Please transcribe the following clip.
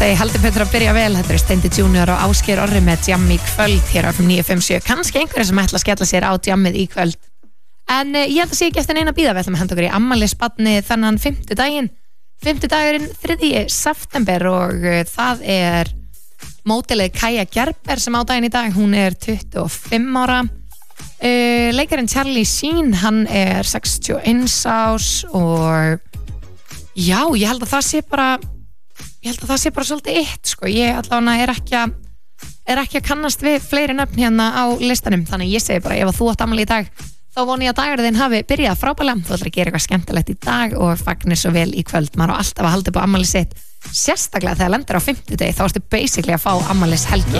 föstudegi, heldur betur að byrja vel. Þetta Steindi Junior og Ásgeir Orri með Jam í kvöld hér á FM 957. Kannski einhverjum sem ætla að skella sér á jammið í kvöld. En ég held að sé ekki eftir neina bíða. Við ætlum að henda okkur í afmælisbarni þannan fimmtudaginn. Fimmtudagurinn 3. september og það módelið Kaja Gerber sem á daginn í dag. Hún 25 ára. Leikarinn Charlie Sheen, hann 61 árs og já, ég held að það sé bara svolítið eitt, sko. Ég allavega er ekki að kannast við fleiri nöfn hérna á listanum, þannig ég segi bara, ef þú átt afmæli í dag, þá vona ég að dagur þinn hafi byrjað frábærlega. Þú ætlar að gera eitthvað skemmtilegt í dag og fagnir svo vel í kvöld. Maður á alltaf að halda upp á afmæli sitt, sérstaklega þegar lendir á fimmtudegi, þá ertu basically að fá afmælishelgi.